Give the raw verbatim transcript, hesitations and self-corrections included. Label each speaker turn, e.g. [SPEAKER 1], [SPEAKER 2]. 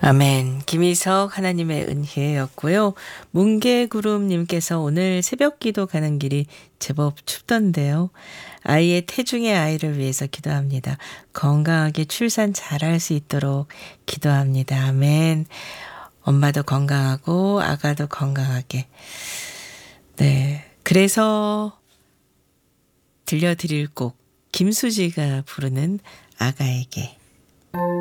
[SPEAKER 1] 아멘. 김희석 하나님의 은혜였고요. 뭉게구름님께서 오늘 새벽 기도 가는 길이 제법 춥던데요. 아이의 태중의 아이를 위해서 기도합니다. 건강하게 출산 잘할 수 있도록 기도합니다. 아멘. 엄마도 건강하고 아가도 건강하게. 네. 그래서 들려드릴 곡 김수지가 부르는 아가에게.